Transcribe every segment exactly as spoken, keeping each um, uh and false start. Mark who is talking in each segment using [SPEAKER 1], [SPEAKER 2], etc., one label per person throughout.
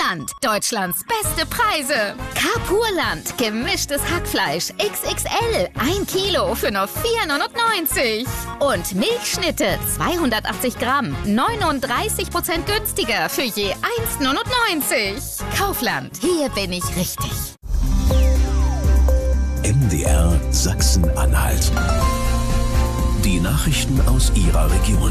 [SPEAKER 1] Land. Deutschlands beste Preise. Carpurland. Gemischtes Hackfleisch X X L. ein Kilo für nur vier neunundneunzig. Und Milchschnitte zweihundertachtzig Gramm. neununddreißig Prozent günstiger für je eins neunundneunzig. Kaufland. Hier bin ich richtig.
[SPEAKER 2] M D R Sachsen-Anhalt. Die Nachrichten aus Ihrer Region.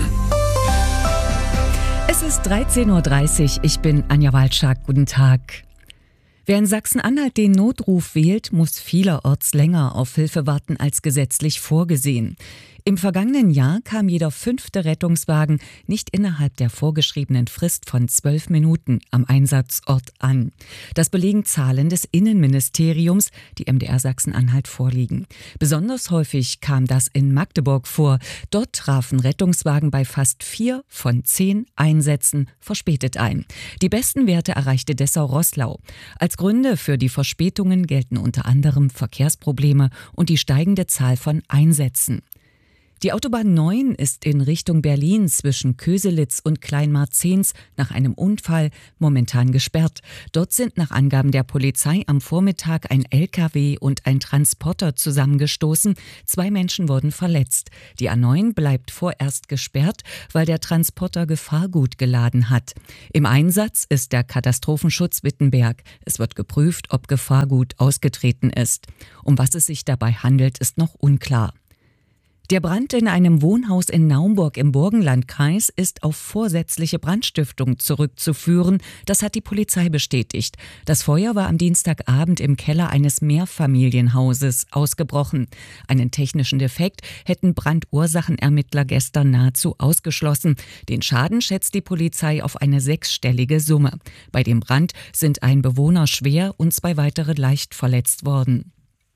[SPEAKER 3] Es ist dreizehn Uhr dreißig. Ich bin Anja Walczak. Guten Tag. Wer in Sachsen-Anhalt den Notruf wählt, muss vielerorts länger auf Hilfe warten als gesetzlich vorgesehen. Im vergangenen Jahr kam jeder fünfte Rettungswagen nicht innerhalb der vorgeschriebenen Frist von zwölf Minuten am Einsatzort an. Das belegen Zahlen des Innenministeriums, die M D R Sachsen-Anhalt vorliegen. Besonders häufig kam das in Magdeburg vor. Dort trafen Rettungswagen bei fast vier von zehn Einsätzen verspätet ein. Die besten Werte erreichte Dessau-Roßlau. Als Gründe für die Verspätungen gelten unter anderem Verkehrsprobleme und die steigende Zahl von Einsätzen. Die Autobahn neun ist in Richtung Berlin zwischen Köselitz und Kleinmarzens nach einem Unfall momentan gesperrt. Dort sind nach Angaben der Polizei am Vormittag ein L K W und ein Transporter zusammengestoßen. Zwei Menschen wurden verletzt. Die A neun bleibt vorerst gesperrt, weil der Transporter Gefahrgut geladen hat. Im Einsatz ist der Katastrophenschutz Wittenberg. Es wird geprüft, ob Gefahrgut ausgetreten ist. Um was es sich dabei handelt, ist noch unklar. Der Brand in einem Wohnhaus in Naumburg im Burgenlandkreis ist auf vorsätzliche Brandstiftung zurückzuführen. Das hat die Polizei bestätigt. Das Feuer war am Dienstagabend im Keller eines Mehrfamilienhauses ausgebrochen. Einen technischen Defekt hätten Brandursachenermittler gestern nahezu ausgeschlossen. Den Schaden schätzt die Polizei auf eine sechsstellige Summe. Bei dem Brand sind ein Bewohner schwer und zwei weitere leicht verletzt worden.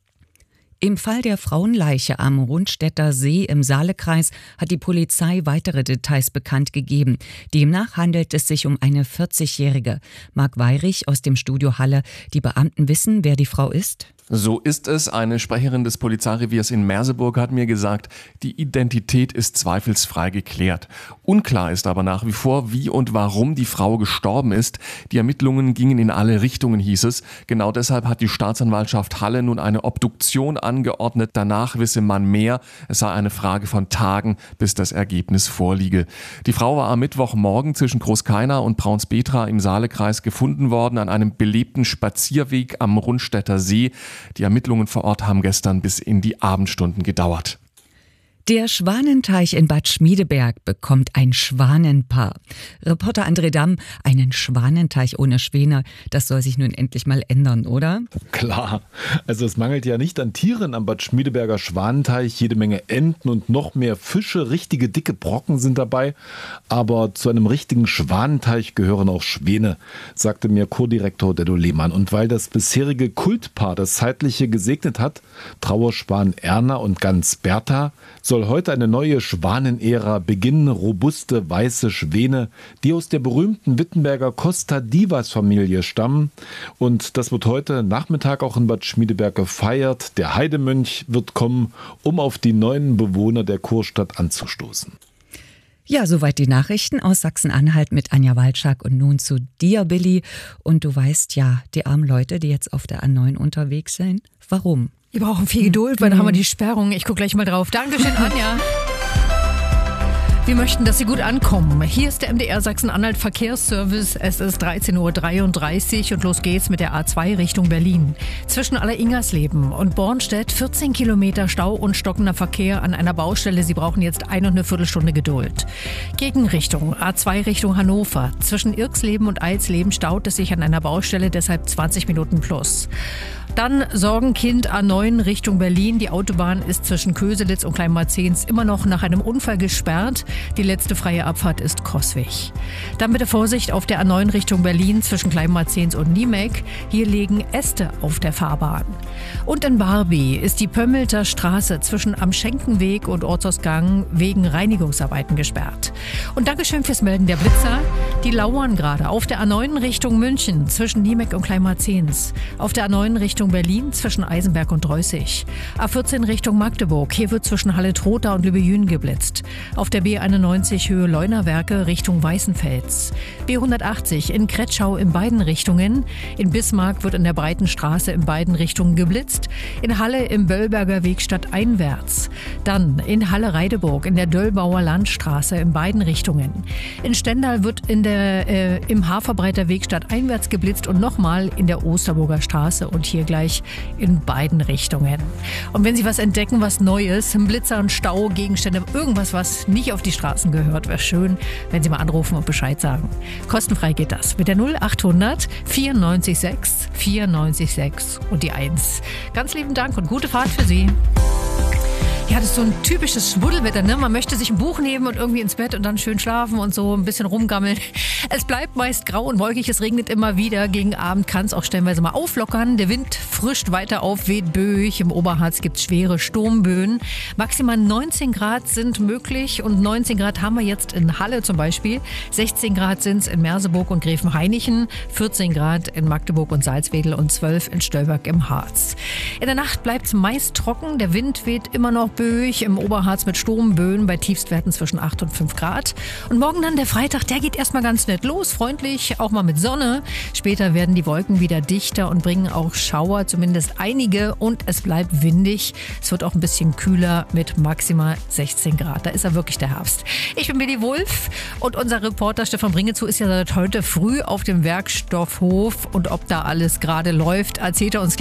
[SPEAKER 3] Im Fall der Frauenleiche am Rundstädter See im Saalekreis hat die Polizei weitere Details bekannt gegeben. Demnach handelt es sich um eine vierzigjährige. Marc Weyrich aus dem Studio Halle. Die Beamten wissen, wer die Frau ist?
[SPEAKER 4] So ist es. Eine Sprecherin des Polizeireviers in Merseburg hat mir gesagt, die Identität ist zweifelsfrei geklärt. Unklar ist aber nach wie vor, wie und warum die Frau gestorben ist. Die Ermittlungen gingen in alle Richtungen, hieß es. Genau deshalb hat die Staatsanwaltschaft Halle nun eine Obduktion angeordnet. Danach wisse man mehr. Es sei eine Frage von Tagen, bis das Ergebnis vorliege. Die Frau war am Mittwochmorgen zwischen Großkeiner und Braunsbetra im Saalekreis gefunden worden, an einem belebten Spazierweg am Rundstädter See. Die Ermittlungen vor Ort haben gestern bis in die Abendstunden gedauert.
[SPEAKER 3] Der Schwanenteich in Bad Schmiedeberg bekommt ein Schwanenpaar. Reporter André Damm, einen Schwanenteich ohne Schwäne, das soll sich nun endlich mal ändern, oder?
[SPEAKER 5] Klar, also es mangelt ja nicht an Tieren am Bad Schmiedeberger Schwanenteich. Jede Menge Enten und noch mehr Fische, richtige dicke Brocken sind dabei. Aber zu einem richtigen Schwanenteich gehören auch Schwäne, sagte mir Co-Direktor Deddo Lehmann. Und weil das bisherige Kultpaar das Zeitliche gesegnet hat, Trauerschwan Erna und Gans Bertha, soll heute eine neue Schwanenära beginnen. Robuste, weiße Schwäne, die aus der berühmten Wittenberger Costa Divas Familie stammen. Und das wird heute Nachmittag auch in Bad Schmiedeberg gefeiert. Der Heidemönch wird kommen, um auf die neuen Bewohner der Kurstadt anzustoßen.
[SPEAKER 3] Ja, soweit die Nachrichten aus Sachsen-Anhalt mit Anja Walczak. Und nun zu dir, Billy. Und du weißt ja, die armen Leute, die jetzt auf der A neun unterwegs sind, warum?
[SPEAKER 6] Die brauchen viel Geduld, weil da haben wir die Sperrung. Ich gucke gleich mal drauf. Dankeschön, Anja. Wir möchten, dass Sie gut ankommen. Hier ist der M D R Sachsen-Anhalt Verkehrsservice. Es ist dreizehn Uhr dreiunddreißig und los geht's mit der A zwei Richtung Berlin. Zwischen Alleringersleben und Bornstedt vierzehn Kilometer Stau und stockender Verkehr an einer Baustelle. Sie brauchen jetzt eine und eine Viertelstunde Geduld. Gegenrichtung A zwei Richtung Hannover. Zwischen Irksleben und Eilsleben staut es sich an einer Baustelle, deshalb zwanzig Minuten plus. Dann Sorgenkind A neun Richtung Berlin. Die Autobahn ist zwischen Köselitz und Kleinmarzens immer noch nach einem Unfall gesperrt. Die letzte freie Abfahrt ist Coswig. Dann bitte Vorsicht auf der A neun Richtung Berlin zwischen Kleinmarzens und Niemek. Hier liegen Äste auf der Fahrbahn. Und in Barby ist die Pömmelter Straße zwischen Am Schenkenweg und Ortsausgang wegen Reinigungsarbeiten gesperrt. Und Dankeschön fürs Melden der Blitzer. Die lauern gerade auf der A neun Richtung München zwischen Niemek und Kleinmarzens. Auf der A neun Richtung Richtung Berlin zwischen Eisenberg und Dreußig. A vierzehn Richtung Magdeburg. Hier wird zwischen Halle-Trotha und Lübejün geblitzt. Auf der B einundneunzig Höhe Leunawerke Richtung Weißenfels. B hundertachtzig in Kretschau in beiden Richtungen. In Bismarck wird in der Breitenstraße in beiden Richtungen geblitzt. In Halle im Böllberger Weg stadteinwärts. Dann in Halle-Reideburg in der Döllbauer Landstraße in beiden Richtungen. In Stendal wird in der, äh, im Haferbreiter Weg stadteinwärts geblitzt und nochmal in der Osterburger Straße und hier gleich in beiden Richtungen. Und wenn Sie was entdecken, was Neues, ein Blitzer, ein Stau, Gegenstände, irgendwas, was nicht auf die Straßen gehört, wäre schön, wenn Sie mal anrufen und Bescheid sagen. Kostenfrei geht das mit der null achthundert vierundneunzig sechs vierundneunzig sechs und die eins. Ganz lieben Dank und gute Fahrt für Sie. Ja, das ist so ein typisches Schmuddelwetter, ne? Man möchte sich ein Buch nehmen und irgendwie ins Bett und dann schön schlafen und so ein bisschen rumgammeln. Es bleibt meist grau und wolkig, es regnet immer wieder. Gegen Abend kann es auch stellenweise mal auflockern. Der Wind frischt weiter auf, weht böig. Im Oberharz gibt es schwere Sturmböen. Maximal neunzehn Grad sind möglich und neunzehn Grad haben wir jetzt in Halle zum Beispiel. sechzehn Grad sind es in Merseburg und Gräfenhainichen, vierzehn Grad in Magdeburg und Salzwedel und zwölf in Stolberg im Harz. In der Nacht bleibt es meist trocken, der Wind weht immer noch böig, im Oberharz mit Sturmböen bei Tiefstwerten zwischen acht und fünf Grad. Und morgen dann der Freitag, der geht erstmal ganz nett los, freundlich, auch mal mit Sonne. Später werden die Wolken wieder dichter und bringen auch Schauer, zumindest einige, und es bleibt windig. Es wird auch ein bisschen kühler mit maximal sechzehn Grad. Da ist ja wirklich der Herbst. Ich bin Billy Wulff und unser Reporter Stefan Bringezu ist ja seit heute früh auf dem Werkstoffhof und ob da alles gerade läuft, erzählt er uns gleich.